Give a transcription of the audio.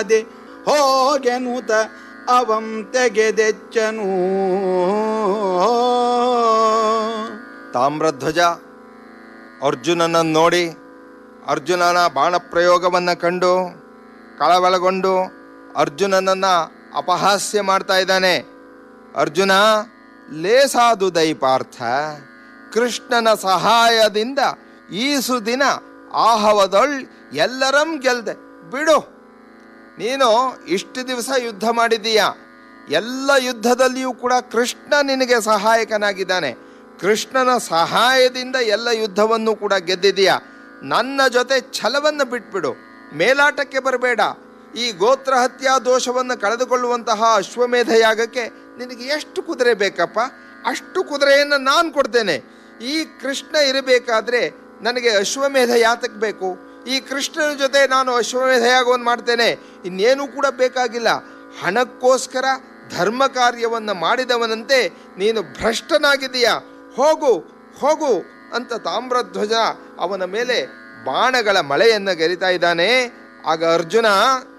ಹೋಗೆನುತ ಅವಂ ತೆಗೆದೆಚ್ಚನು. ತಾಮ್ರಧ್ವಜ ಅರ್ಜುನನನ್ನು ನೋಡಿ, ಅರ್ಜುನನ ಬಾಣಪ್ರಯೋಗವನ್ನು ಕಂಡು ಕಳವಳಗೊಂಡು ಅರ್ಜುನನನ್ನು ಅಪಹಾಸ್ಯ ಮಾಡ್ತಾ ಇದ್ದಾನೆ. ಅರ್ಜುನ, ಲೇಸಾದು ದೈಪಾರ್ಥ, ಕೃಷ್ಣನ ಸಹಾಯದಿಂದ ಈಸು ದಿನ ಆಹವದೊಳ್ ಎಲ್ಲರಂ ಗೆಲ್ದೆ ಬಿಡು. ನೀನು ಇಷ್ಟು ದಿವಸ ಯುದ್ಧ ಮಾಡಿದೀಯ, ಎಲ್ಲ ಯುದ್ಧದಲ್ಲಿಯೂ ಕೂಡ ಕೃಷ್ಣ ನಿನಗೆ ಸಹಾಯಕನಾಗಿದ್ದಾನೆ. ಕೃಷ್ಣನ ಸಹಾಯದಿಂದ ಎಲ್ಲ ಯುದ್ಧವನ್ನು ಕೂಡ ಗೆದ್ದಿದೀಯ. ನನ್ನ ಜೊತೆ ಛಲವನ್ನು ಬಿಟ್ಬಿಡು, ಮೇಲಾಟಕ್ಕೆ ಬರಬೇಡ. ಈ ಗೋತ್ರ ಹತ್ಯಾ ದೋಷವನ್ನು ಕಳೆದುಕೊಳ್ಳುವಂತಹ ಅಶ್ವಮೇಧ ಯಾಗಕ್ಕೆ ನಿನಗೆ ಎಷ್ಟು ಕುದುರೆ ಬೇಕಪ್ಪ, ಅಷ್ಟು ಕುದುರೆಯನ್ನು ನಾನು ಕೊಡ್ತೇನೆ. ಈ ಕೃಷ್ಣ ಇರಬೇಕಾದ್ರೆ ನನಗೆ ಅಶ್ವಮೇಧ ಯಾತಕ್ಕೆ ಬೇಕು? ಈ ಕೃಷ್ಣನ ಜೊತೆ ನಾನು ಅಶ್ವಮೇಧ ಯಾಗವನ್ನು ಮಾಡ್ತೇನೆ, ಇನ್ನೇನೂ ಕೂಡ ಬೇಕಾಗಿಲ್ಲ. ಹಣಕ್ಕೋಸ್ಕರ ಧರ್ಮ ಕಾರ್ಯವನ್ನು ಮಾಡಿದವನಂತೆ ನೀನು ಭ್ರಷ್ಟನಾಗಿದೀಯ, ಹೋಗು ಹೋಗು ಅಂತ ತಾಮ್ರಧ್ವಜ ಅವನ ಮೇಲೆ ಬಾಣಗಳ ಮಳೆಯನ್ನು ಗೆರಿತಾ ಇದ್ದಾನೆ. ಆಗ ಅರ್ಜುನ